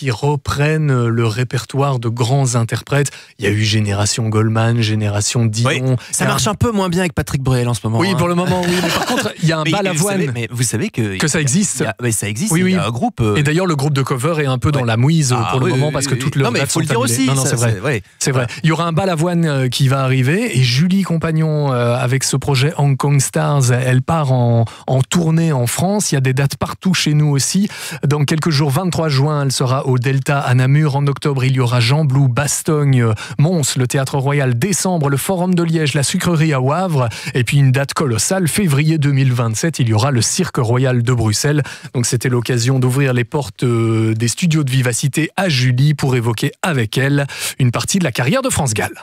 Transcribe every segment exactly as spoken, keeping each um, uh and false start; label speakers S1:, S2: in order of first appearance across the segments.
S1: qui reprennent le répertoire de grands interprètes. Il y a eu Génération Goldman, Génération Dion.
S2: Oui, ça marche un peu moins bien avec Patrick Bruel en ce moment.
S1: Oui,
S2: hein.
S1: pour le moment, oui. Mais par contre, il y a un
S2: mais,
S1: balavoine.
S2: Vous savez, mais vous savez que,
S1: que ça existe.
S2: Il y a, mais ça existe.
S1: Oui,
S2: il
S1: oui.
S2: y a un groupe. Euh...
S1: Et d'ailleurs, le groupe de cover est un peu dans
S2: ouais.
S1: la mouise
S2: ah,
S1: pour le
S2: oui,
S1: moment
S2: oui,
S1: parce
S2: oui,
S1: que toutes leurs
S2: non, mais il
S1: dates
S2: faut le
S1: sont
S2: dire
S1: annulées.
S2: aussi.
S1: Non, non,
S2: ça,
S1: c'est vrai.
S2: C'est, ouais.
S1: c'est vrai.
S2: Voilà.
S1: Il y aura un balavoine euh, qui va arriver et Julie Compagnon euh, avec ce projet Hong Kong Stars, elle part en, en tournée en France. Il y a des dates partout chez nous aussi. Dans quelques jours, vingt-trois juin, elle sera au Delta à Namur. En octobre, il y aura Jean Blou, Bastogne, Mons, le Théâtre Royal. Décembre, le Forum de Liège, la Sucrerie à Wavre. Et puis une date colossale, février deux mille vingt-sept, il y aura le Cirque Royal de Bruxelles. Donc c'était l'occasion d'ouvrir les portes euh, des studios de Vivacité à Julie pour évoquer avec elle une partie de la carrière de France Gall.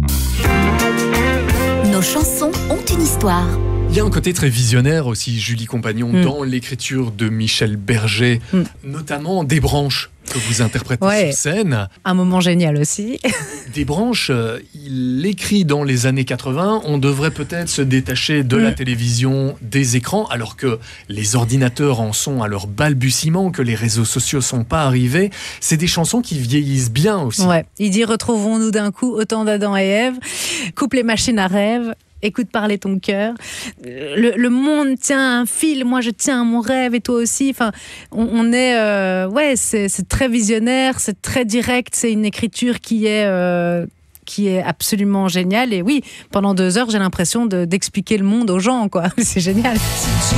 S3: Nos chansons ont une histoire.
S1: Il y a un côté très visionnaire aussi, Julie Compagnon, mmh. dans l'écriture de Michel Berger, mmh. notamment Des branches que vous interprétez
S4: ouais.
S1: sur scène.
S4: Un moment génial aussi.
S1: Des branches, euh, il écrit dans les années quatre-vingts, on devrait peut-être se détacher de mmh. la télévision, des écrans, alors que les ordinateurs en sont à leur balbutiement, que les réseaux sociaux sont pas arrivés. C'est des chansons qui vieillissent bien aussi.
S4: Ouais. Il dit « Retrouvons-nous d'un coup autant d'Adam et Ève, coupe les machines à rêve ». Écoute parler ton cœur. Le, le monde tient un fil, moi je tiens à mon rêve et toi aussi. Enfin, on, on est, euh, ouais, c'est, c'est très visionnaire, c'est très direct, c'est une écriture qui est, euh, qui est absolument géniale. Et oui, pendant deux heures, j'ai l'impression de, d'expliquer le monde aux gens, quoi. C'est génial.